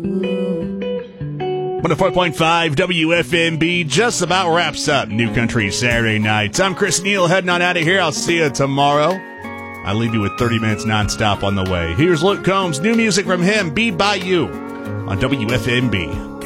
104.5 WFMB just about wraps up New Country Saturday nights. I'm Chris Neal, heading on out of here. I'll see you tomorrow. I leave you with 30 minutes nonstop on the way. Here's Luke Combs, new music from him, Be By You, on WFMB.